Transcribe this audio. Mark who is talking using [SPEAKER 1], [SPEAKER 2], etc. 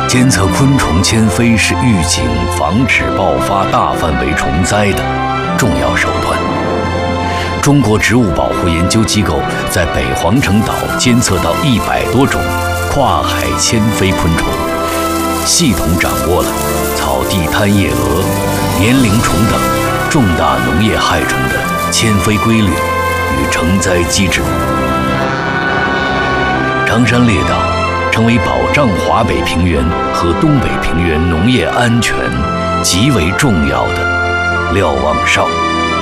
[SPEAKER 1] 监测昆虫迁飞是预警防止爆发大范围虫灾的重要手段。中国植物保护研究机构在北黄城岛监测到100多种跨海迁飞昆虫，系统掌握了草地贪叶蛾、年龄虫等重大农业害虫的迁飞规律与成灾机制。长山列岛成为保障华北平原和东北平原农业安全极为重要的瞭望哨。